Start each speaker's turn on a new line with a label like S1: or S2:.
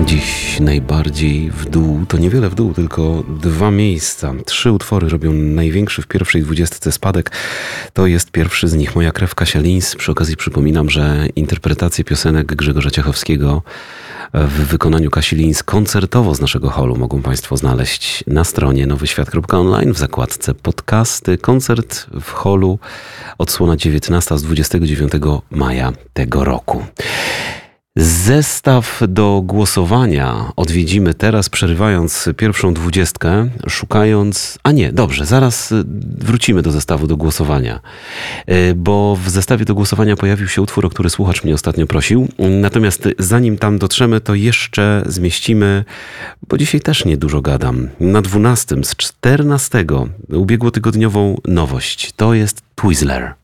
S1: Dziś najbardziej w dół, to niewiele w dół, tylko 2 miejsca. 3 utwory robią największy w pierwszej 20 spadek. To jest pierwszy z nich, Moja krew, Kasia Lins. Przy okazji przypominam, że interpretacje piosenek Grzegorza Ciechowskiego w wykonaniu Kasi Lins koncertowo z naszego holu mogą Państwo znaleźć na stronie nowyświat.online w zakładce podcasty. Koncert w holu, odsłona 19 z 29 maja tego roku. Zestaw do głosowania odwiedzimy teraz, przerywając pierwszą 20, szukając... zaraz wrócimy do zestawu do głosowania, bo w zestawie do głosowania pojawił się utwór, o który słuchacz mnie ostatnio prosił. Natomiast zanim tam dotrzemy, to jeszcze zmieścimy, bo dzisiaj też niedużo gadam, na 12 z 14 ubiegłotygodniową nowość. To jest Twizzler.